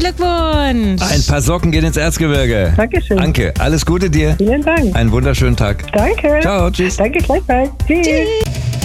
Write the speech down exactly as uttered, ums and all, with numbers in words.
Glückwunsch. Ein paar Socken gehen ins Erzgebirge. Dankeschön. Anke, alles Gute dir. Vielen Dank. Einen wunderschönen Tag. Danke. Ciao, tschüss. Danke gleichfalls. Tschüss. Tschüss.